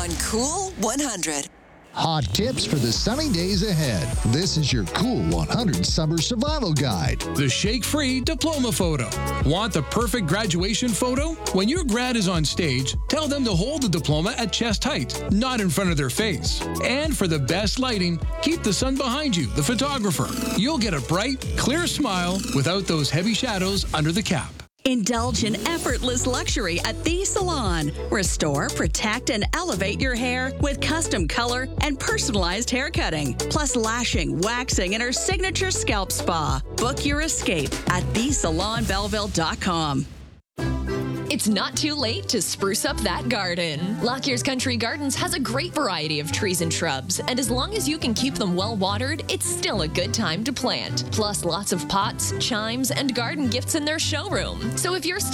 on Cool 100. Hot tips for the sunny days ahead. This is your Cool 100 Summer Survival Guide. The shake-free diploma photo. Want the perfect graduation photo? When your grad is on stage, tell them to hold the diploma at chest height, not in front of their face. And for the best lighting, keep the sun behind you, the photographer. You'll get a bright, clear smile without those heavy shadows under the cap. Indulge in effortless luxury at The Salon. Restore, protect, and elevate your hair with custom color and personalized hair cutting, plus lashing, waxing, and our signature scalp spa. Book your escape at thesalonbelleville.com. It's not too late to spruce up that garden. Lockyer's Country Gardens has a great variety of trees and shrubs, and as long as you can keep them well watered, it's still a good time to plant. Plus, lots of pots, chimes, and garden gifts in their showroom. So if you're